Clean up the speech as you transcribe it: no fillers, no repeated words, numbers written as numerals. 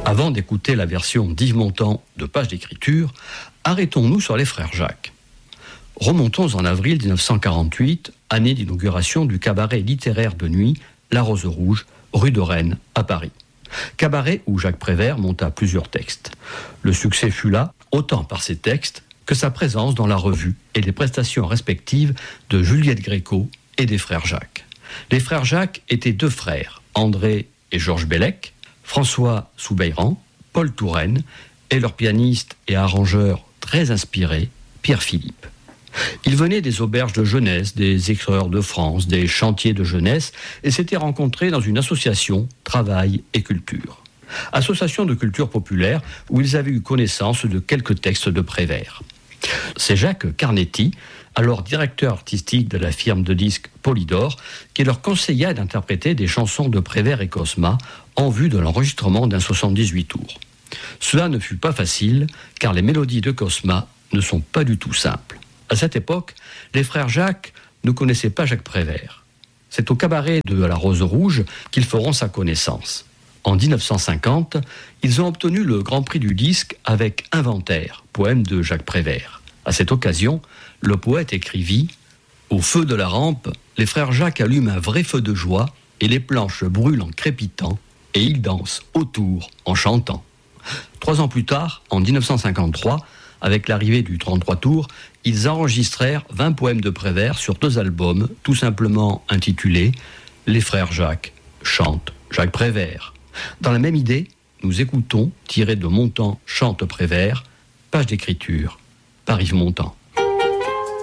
Avant d'écouter la version d'Yves Montand de Page d'écriture, arrêtons-nous sur les frères Jacques. Remontons en avril 1948, année d'inauguration du cabaret littéraire de nuit La Rose Rouge, rue de Rennes, à Paris. Cabaret où Jacques Prévert monta plusieurs textes. Le succès fut là, autant par ses textes que sa présence dans la revue et les prestations respectives de Juliette Gréco et des frères Jacques. Les frères Jacques étaient deux frères, André et Georges Bellec, François Soubeyran, Paul Touraine et leur pianiste et arrangeur très inspiré, Pierre Philippe. Ils venaient des auberges de jeunesse, des écrieurs de France, des chantiers de jeunesse et s'étaient rencontrés dans une association Travail et Culture. Association de culture populaire où ils avaient eu connaissance de quelques textes de Prévert. C'est Jacques Carnetti, alors directeur artistique de la firme de disques Polydor, qui leur conseilla d'interpréter des chansons de Prévert et Cosma en vue de l'enregistrement d'un 78 tours. Cela ne fut pas facile, car les mélodies de Cosma ne sont pas du tout simples. À cette époque, les frères Jacques ne connaissaient pas Jacques Prévert. C'est au cabaret de La Rose Rouge qu'ils feront sa connaissance. En 1950, ils ont obtenu le Grand Prix du disque avec Inventaire, poème de Jacques Prévert. À cette occasion, le poète écrivit « Au feu de la rampe, les frères Jacques allument un vrai feu de joie et les planches brûlent en crépitant et ils dansent autour en chantant. » 3 ans plus tard, en 1953, avec l'arrivée du 33 tours, ils enregistrèrent 20 poèmes de Prévert sur 2 albums, tout simplement intitulés « Les frères Jacques chantent Jacques Prévert ». Dans la même idée, nous écoutons, tiré de Montand chante Prévert, Page d'écriture, par Yves Montand.